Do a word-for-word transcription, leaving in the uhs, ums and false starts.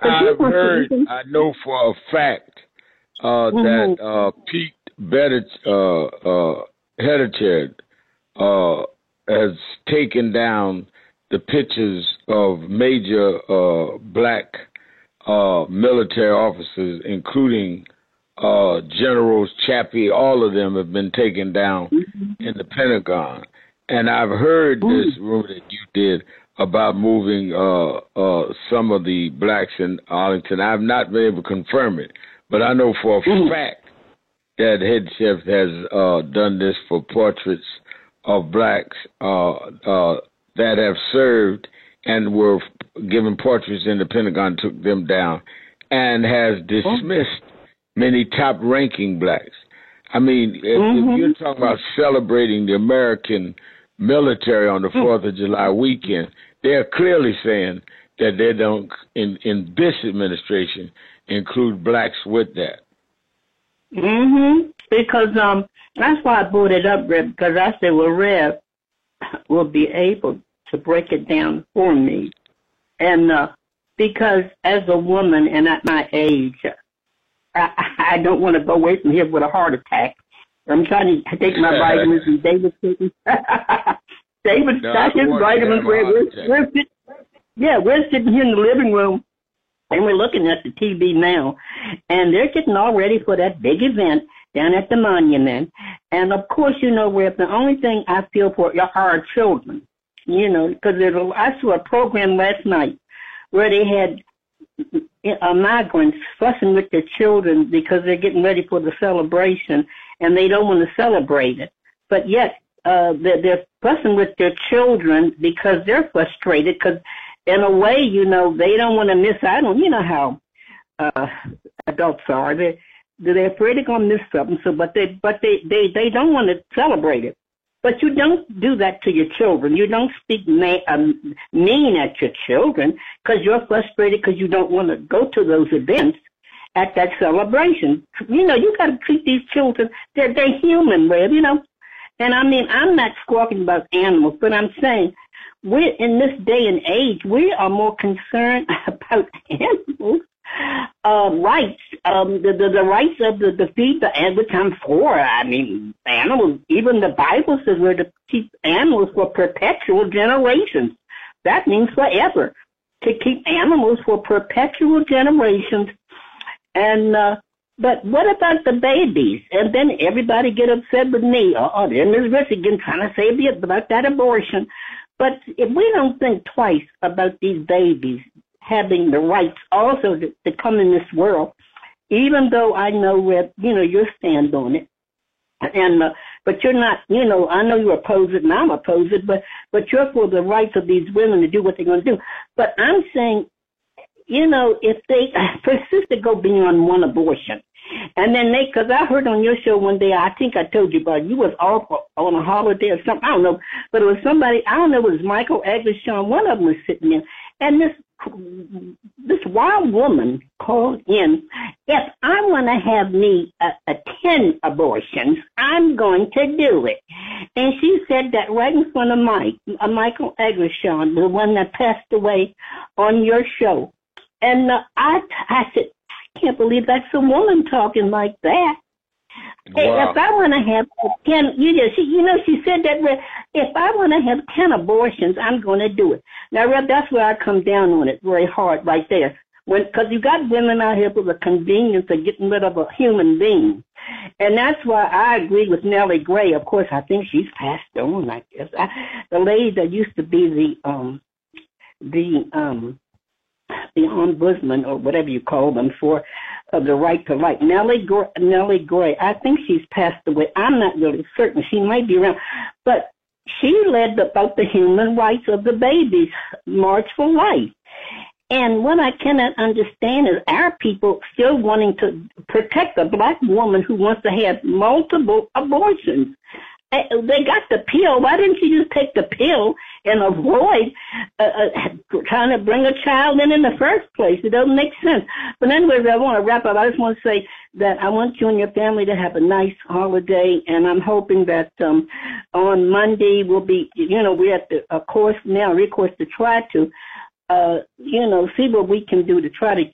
I've heard, even... I know for a fact uh, mm-hmm. that uh, Pete Buttigieg, uh, uh, Buttigieg uh, has taken down the pictures of major uh, black uh, military officers, including uh, Generals Chappie. All of them have been taken down mm-hmm. in the Pentagon. And I've heard mm. this rumor that you did about moving uh, uh, some of the blacks in Arlington. I've not been able to confirm it, but I know for a mm. fact that Head Chef has uh, done this for portraits of blacks uh, uh, that have served and were given portraits in the Pentagon, took them down, and has dismissed many top-ranking blacks. I mean, if, mm-hmm. if you're talking about celebrating the American military on the fourth of July weekend, they're clearly saying that they don't, in, in this administration, include blacks with that. Mm-hmm. Because um, that's why I brought it up, Rev, because I said, well, Rev will be able to break it down for me. And uh, because as a woman and at my age, I, I don't want to go away from here with a heart attack. I'm trying to take my vitamins, and David's taking David's no, taking vitamins. We're, we're, we're sit, yeah, we're sitting here in the living room, and we're looking at the T V now, and they're getting all ready for that big event down at the monument. And of course, you know, where the only thing I feel for are our children, you know, because I saw a program last night where they had uh, migrants fussing with their children because they're getting ready for the celebration and they don't want to celebrate it. But yet uh, they're, they're fussing with their children because they're frustrated because in a way, you know, they don't want to miss out on, you know how uh, adults are. They, they're afraid they're going to miss something, so, but, they, but they, they, they don't want to celebrate it. But you don't do that to your children. You don't speak ma- um, mean at your children because you're frustrated because you don't want to go to those events at that celebration. You know, you got to treat these children, they're, they're human, Rev, you know. And I mean, I'm not squawking about animals, but I'm saying we're in this day and age, we are more concerned about animals. Uh, rights, um, the, the, the rights of the, the feed the and which I'm for. I mean, animals, even the Bible says we're to keep animals for perpetual generations. That means forever. To keep animals for perpetual generations. And, uh, but what about the babies? And then everybody get upset with me. Oh, then Miz Rich again trying to say about that abortion. But if we don't think twice about these babies having the rights also to, to come in this world, even though I know where, you know, your stand on it. And, uh, but you're not, you know, I know you oppose it and I'm opposed it, but, but you're for the rights of these women to do what they're going to do. But I'm saying, you know, if they persist to go beyond one abortion, and then they, because I heard on your show one day, I think I told you about it, you was off on a holiday or something, I don't know, but it was somebody, I don't know, it was Michael Eggleston, one of them was sitting there, and this this wild woman called in, if I want to have me a, a ten abortions, I'm going to do it. And she said that right in front of Mike, uh, Michael Eggleston, the one that passed away on your show. And uh, I, I said, I can't believe that's a woman talking like that. Wow. If I want to have ten, you know, she, you know, she said that if I want to have ten abortions, I'm going to do it. Now, Reb, that's where I come down on it very hard right there. When, because you got women out here for the convenience of getting rid of a human being. And that's why I agree with Nellie Gray. Of course, I think she's passed on, I guess. I, the lady that used to be the, um, the, um, the ombudsman or whatever you call them for uh, the right to life. Nellie Gray, Nellie Gray, I think she's passed away. I'm not really certain. She might be around. But she led about the human rights of the babies, March for Life. And what I cannot understand is our people still wanting to protect a black woman who wants to have multiple abortions. They got the pill. Why didn't you just take the pill and avoid uh, uh, trying to bring a child in in the first place? It doesn't make sense. But anyways, I want to wrap up. I just want to say that I want you and your family to have a nice holiday, and I'm hoping that um, on Monday we'll be, you know, we're at the uh, course now, recourse to try to, uh, you know, see what we can do to try to